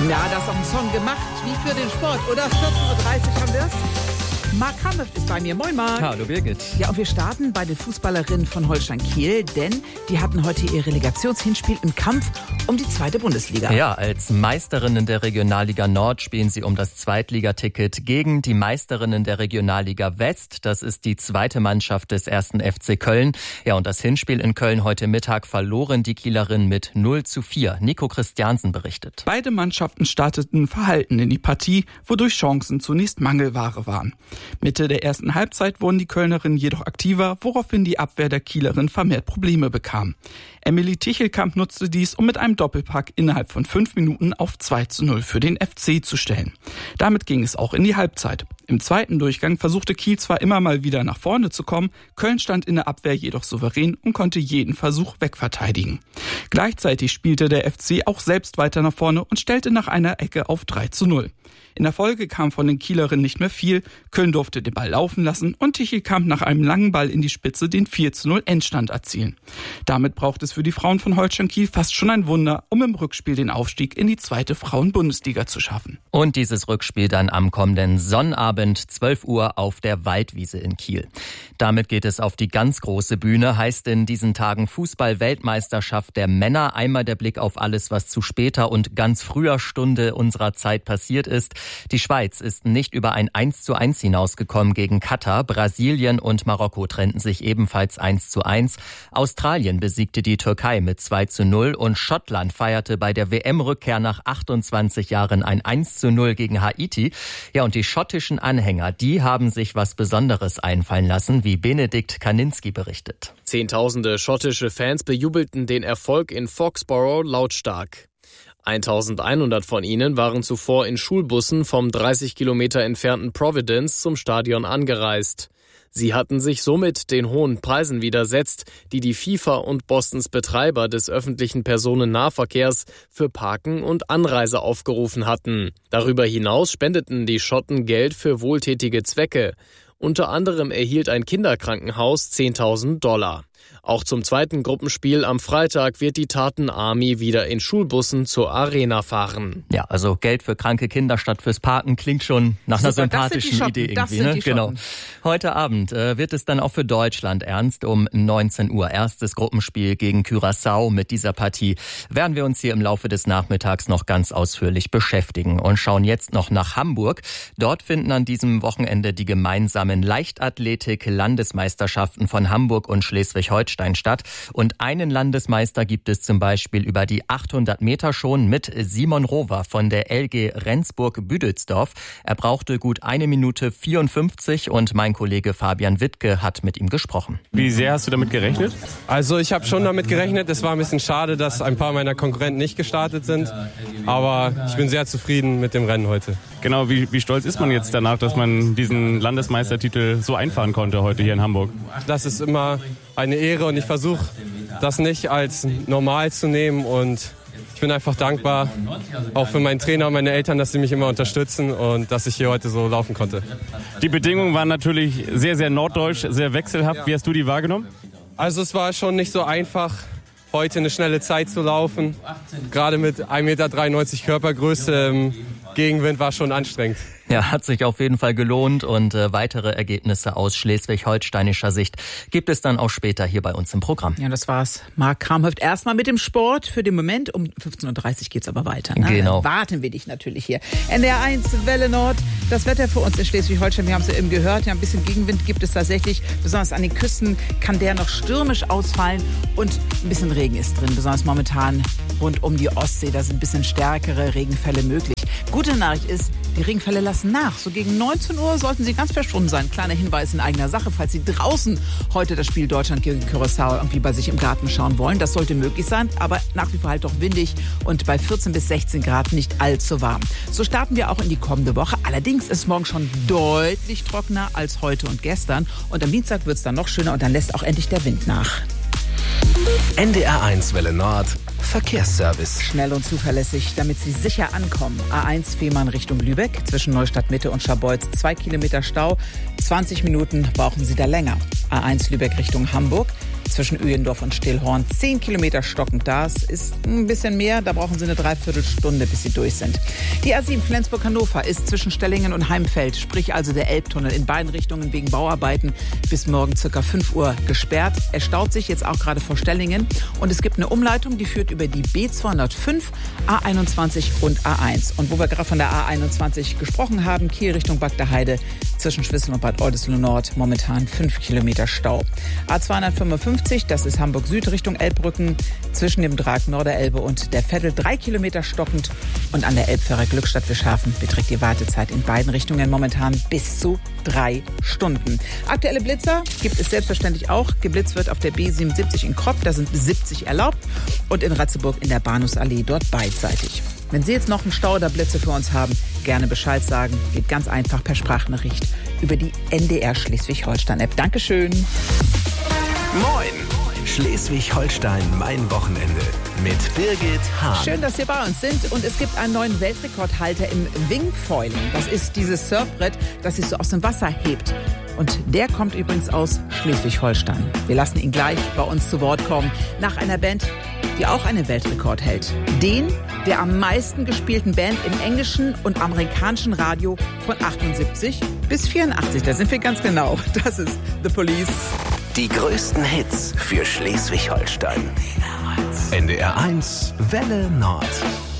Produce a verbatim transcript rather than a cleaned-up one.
Na, das ist auch ein Song gemacht, wie für den Sport, oder? vierzehn Uhr dreißig haben wir es. Marc Kramhöft ist bei mir. Moin, Marc. Hallo, Birgit. Ja, und wir starten bei den Fußballerinnen von Holstein Kiel, denn die hatten heute ihr Relegationshinspiel im Kampf um die zweite Bundesliga. Ja, als Meisterinnen der Regionalliga Nord spielen sie um das Zweitligaticket gegen die Meisterinnen der Regionalliga West. Das ist die zweite Mannschaft des ersten F C Köln. Ja, und das Hinspiel in Köln heute Mittag verloren die Kielerinnen mit null zu vier. Nico Christiansen berichtet. Beide Mannschaften starteten verhalten in die Partie, wodurch Chancen zunächst Mangelware waren. Mitte der ersten Halbzeit wurden die Kölnerinnen jedoch aktiver, woraufhin die Abwehr der Kielerinnen vermehrt Probleme bekam. Emily Tichelkamp nutzte dies, um mit einem Doppelpack innerhalb von fünf Minuten auf zwei zu null für den F C zu stellen. Damit ging es auch in die Halbzeit. Im zweiten Durchgang versuchte Kiel zwar immer mal wieder nach vorne zu kommen, Köln stand in der Abwehr jedoch souverän und konnte jeden Versuch wegverteidigen. Gleichzeitig spielte der F C auch selbst weiter nach vorne und stellte nach einer Ecke auf drei zu null. In der Folge kam von den Kielerinnen nicht mehr viel, Köln durfte den Ball laufen lassen und Tichelkamp nach einem langen Ball in die Spitze den vier zu null Endstand erzielen. Damit braucht es für die Frauen von Holstein Kiel fast schon ein Wunder, um im Rückspiel den Aufstieg in die zweite Frauen-Bundesliga zu schaffen. Und dieses Rückspiel dann am kommenden Sonnabend, zwölf Uhr auf der Waldwiese in Kiel. Damit geht es auf die ganz große Bühne, heißt in diesen Tagen Fußball-Weltmeisterschaft der Männer. Einmal der Blick auf alles, was zu später und ganz früher Stunde unserer Zeit passiert ist. Die Schweiz ist nicht über ein eins zu eins hinausgekommen gegen Katar. Brasilien und Marokko trennten sich ebenfalls eins zu eins. Australien besiegte die Türkei mit zwei zu null und Schottland feierte bei der W M-Rückkehr nach achtundzwanzig Jahren ein eins zu null gegen Haiti. Ja, und die schottischen Anhänger, die haben sich was Besonderes einfallen lassen, wie Benedikt Kaninski berichtet. Zehntausende schottische Fans bejubelten den Erfolg in Foxborough lautstark. eintausendeinhundert von ihnen waren zuvor in Schulbussen vom dreißig Kilometer entfernten Providence zum Stadion angereist. Sie hatten sich somit den hohen Preisen widersetzt, die die FIFA und Bostons Betreiber des öffentlichen Personennahverkehrs für Parken und Anreise aufgerufen hatten. Darüber hinaus spendeten die Schotten Geld für wohltätige Zwecke. Unter anderem erhielt ein Kinderkrankenhaus zehntausend Dollar. Auch zum zweiten Gruppenspiel am Freitag wird die Tartan Army wieder in Schulbussen zur Arena fahren. Ja, also Geld für kranke Kinder statt fürs Parken klingt schon nach einer Super, sympathischen Idee irgendwie. Ne? Genau. Heute Abend äh, wird es dann auch für Deutschland ernst um neunzehn Uhr. Erstes Gruppenspiel gegen Curaçao. Mit dieser Partie werden wir uns hier im Laufe des Nachmittags noch ganz ausführlich beschäftigen und schauen jetzt noch nach Hamburg. Dort finden an diesem Wochenende die gemeinsamen Leichtathletik-Landesmeisterschaften von Hamburg und Schleswig-Holstein statt. Und einen Landesmeister gibt es zum Beispiel über die achthundert Meter schon mit Simon Rover von der L G Rendsburg-Büdelsdorf. Er brauchte gut eine Minute vierundfünfzig und mein Kollege Fabian Wittke hat mit ihm gesprochen. Wie sehr hast du damit gerechnet? Also ich habe schon damit gerechnet. Es war ein bisschen schade, dass ein paar meiner Konkurrenten nicht gestartet sind. Aber ich bin sehr zufrieden mit dem Rennen heute. Genau, wie, wie stolz ist man jetzt danach, dass man diesen Landesmeistertitel so einfahren konnte heute hier in Hamburg? Das ist immer eine Ehre und ich versuche, das nicht als normal zu nehmen. Und ich bin einfach dankbar, auch für meinen Trainer und meine Eltern, dass sie mich immer unterstützen und dass ich hier heute so laufen konnte. Die Bedingungen waren natürlich sehr, sehr norddeutsch, sehr wechselhaft. Wie hast du die wahrgenommen? Also es war schon nicht so einfach, heute eine schnelle Zeit zu laufen. Gerade mit ein Meter dreiundneunzig Körpergröße im Gegenwind war schon anstrengend. Ja, hat sich auf jeden Fall gelohnt und äh, weitere Ergebnisse aus schleswig-holsteinischer Sicht gibt es dann auch später hier bei uns im Programm. Ja, das war's. Marc Kramhöft erstmal mit dem Sport für den Moment. Um fünfzehn Uhr dreißig geht's aber weiter. Ne? Genau. Dann warten wir dich natürlich hier. N D R eins, Welle Nord. Das Wetter für uns in Schleswig-Holstein, wir haben es ja eben gehört, ja, ein bisschen Gegenwind gibt es tatsächlich. Besonders an den Küsten kann der noch stürmisch ausfallen und ein bisschen Regen ist drin. Besonders momentan rund um die Ostsee, da sind ein bisschen stärkere Regenfälle möglich. Gute Nachricht ist, die Regenfälle lassen nach. So gegen neunzehn Uhr sollten sie ganz verschwunden sein. Kleiner Hinweis in eigener Sache, falls Sie draußen heute das Spiel Deutschland gegen Curaçao irgendwie bei sich im Garten schauen wollen. Das sollte möglich sein, aber nach wie vor halt doch windig und bei vierzehn bis sechzehn Grad nicht allzu warm. So starten wir auch in die kommende Woche. Allerdings ist morgen schon deutlich trockener als heute und gestern. Und am Dienstag wird es dann noch schöner und dann lässt auch endlich der Wind nach. N D R eins Welle Nord Verkehrsservice. Schnell und zuverlässig, damit Sie sicher ankommen. A eins Fehmarn Richtung Lübeck, zwischen Neustadt Mitte und Scharbeutz, zwei Kilometer Stau. zwanzig Minuten brauchen Sie da länger. A eins Lübeck Richtung Hamburg, zwischen Uyendorf und Stillhorn. Zehn Kilometer stockend. Das ist ein bisschen mehr. Da brauchen Sie eine Dreiviertelstunde, bis Sie durch sind. Die A sieben Flensburg-Hannover ist zwischen Stellingen und Heimfeld, sprich also der Elbtunnel, in beiden Richtungen wegen Bauarbeiten bis morgen circa fünf Uhr gesperrt. Er staut sich jetzt auch gerade vor Stellingen. Und es gibt eine Umleitung, die führt über die B zweihundertfünf, A einundzwanzig und A eins. Und wo wir gerade von der A einundzwanzig gesprochen haben, Kiel Richtung Bagdaheide, zwischen Schwissel und Bad Oldesloe Nord momentan fünf Kilometer Stau. A zweihundertfünfundfünfzig, das ist Hamburg Süd Richtung Elbbrücken, zwischen dem Drag Norderelbe und der Veddel drei Kilometer stockend. Und an der Elbfähre Glückstadt-Wischhafen beträgt die Wartezeit in beiden Richtungen momentan bis zu drei Stunden. Aktuelle Blitzer gibt es selbstverständlich auch. Geblitzt wird auf der B siebenundsiebzig in Kropp, da sind siebzig erlaubt. Und in Ratzeburg in der Bahnhofsallee, dort beidseitig. Wenn Sie jetzt noch einen Stau oder Blitze für uns haben, gerne Bescheid sagen. Geht ganz einfach per Sprachnachricht über die N D R Schleswig-Holstein-App. Dankeschön. Moin! Schleswig-Holstein, mein Wochenende mit Birgit Hahn. Schön, dass Sie bei uns sind. Und es gibt einen neuen Weltrekordhalter im Wingfoiling. Das ist dieses Surfbrett, das sich so aus dem Wasser hebt. Und der kommt übrigens aus Schleswig-Holstein. Wir lassen ihn gleich bei uns zu Wort kommen. Nach einer Band, die auch einen Weltrekord hält. Den der am meisten gespielten Band im englischen und amerikanischen Radio von achtundsiebzig bis vierundachtzig. Da sind wir ganz genau. Das ist The Police. Die größten Hits für Schleswig-Holstein. N D R eins Welle Nord.